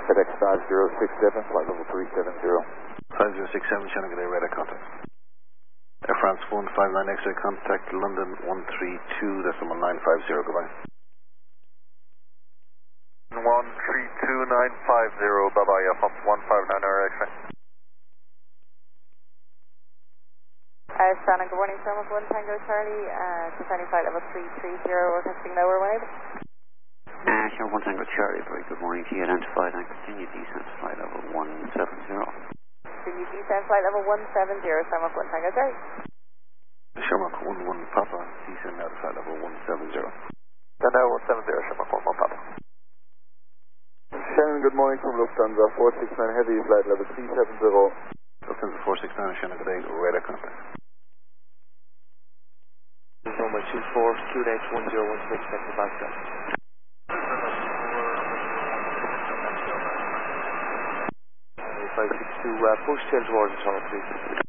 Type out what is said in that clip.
FedEx 5067, flight level 370. 5067, Shannon G'day, radar contact. Air France 159 X-ray contact London 132, that's 1950, goodbye. 132950, bye-bye, F 159 X-ray. Shannon, good morning, Sherman 1 Tango Charlie, descending flight level 330, we're testing now, we're unable. Sherman 1 Tango Charlie, very good morning to you, identified and continue descent to flight level 170. Continue descent flight level 170, Sherman 1 Tango Charlie. Sherman 11 Papa, descend now to flight level 170. Then now 170, Sherman 11 Papa. Shannon, good morning from Lufthansa 469 Heavy, flight level 370. Lufthansa 469, Shannon G'day, radar contact. Runway 24, QNH 1016, second back down. 562, push tail towards the tunnel, please.